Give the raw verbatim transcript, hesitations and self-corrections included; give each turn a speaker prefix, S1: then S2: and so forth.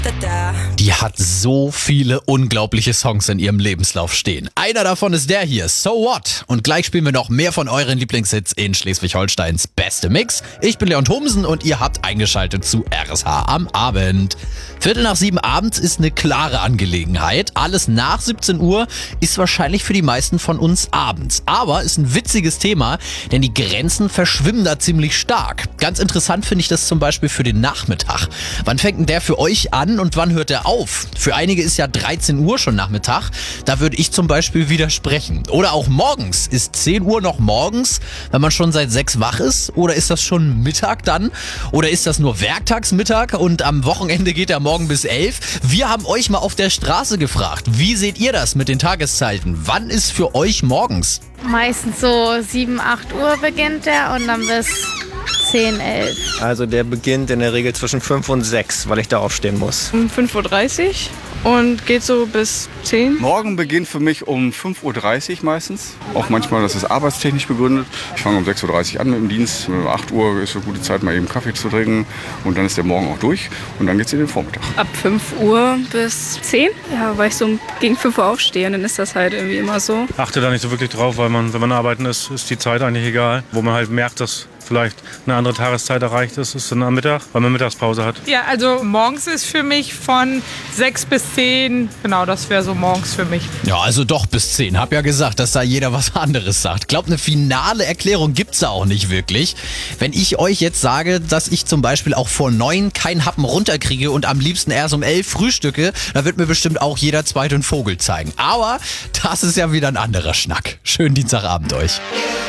S1: Die hat so viele unglaubliche Songs in ihrem Lebenslauf stehen. Einer davon ist der hier, So What? Und gleich spielen wir noch mehr von euren Lieblingshits in Schleswig-Holsteins Beste Mix. Ich bin Leon Thomsen und ihr habt eingeschaltet zu R S H am Abend. Viertel nach sieben abends ist eine klare Angelegenheit. Alles nach siebzehn Uhr ist wahrscheinlich für die meisten von uns abends. Aber ist ein witziges Thema, denn die Grenzen verschwimmen da ziemlich stark. Ganz interessant finde ich das zum Beispiel für den Nachmittag. Wann fängt denn der für euch an und wann hört er auf? Für einige ist ja dreizehn Uhr schon Nachmittag. Da würde ich zum Beispiel widersprechen. Oder auch morgens. Ist zehn Uhr noch morgens, wenn man schon seit sechs wach ist? Oder ist das schon Mittag dann? Oder ist das nur Werktagsmittag und am Wochenende geht er morgen bis elf? Wir haben euch mal auf der Straße gefragt. Wie seht ihr das mit den Tageszeiten? Wann ist für euch morgens?
S2: Meistens so sieben, acht Uhr beginnt der und dann bis zehn, elf.
S3: Also der beginnt in der Regel zwischen fünf und sechs, weil ich da aufstehen muss.
S4: Um fünf Uhr dreißig und geht so bis zehn.
S5: Morgen beginnt für mich um fünf Uhr dreißig meistens. Auch manchmal, das ist arbeitstechnisch begründet. Ich fange um sechs Uhr dreißig an mit dem Dienst. Um acht Uhr ist eine gute Zeit, mal eben Kaffee zu trinken. Und dann ist der Morgen auch durch. Und dann geht es in den Vormittag.
S4: Ab fünf Uhr bis zehn. Ja, weil ich so gegen fünf Uhr aufstehe. Und dann ist das halt irgendwie immer so.
S6: Achte da nicht so wirklich drauf, weil man, wenn man arbeiten ist, ist die Zeit eigentlich egal. Wo man halt merkt, dass vielleicht eine andere Tageszeit erreicht ist, ist dann am Mittag, weil man Mittagspause hat.
S7: Ja, also morgens ist für mich von sechs bis zehn, genau, das wäre so morgens für mich.
S1: Ja, also doch bis zehn. Hab ja gesagt, dass da jeder was anderes sagt. Glaubt, eine finale Erklärung gibt's da auch nicht wirklich. Wenn ich euch jetzt sage, dass ich zum Beispiel auch vor neun keinen Happen runterkriege und am liebsten erst um elf frühstücke, da wird mir bestimmt auch jeder zweite einen Vogel zeigen. Aber das ist ja wieder ein anderer Schnack. Schönen Dienstagabend euch.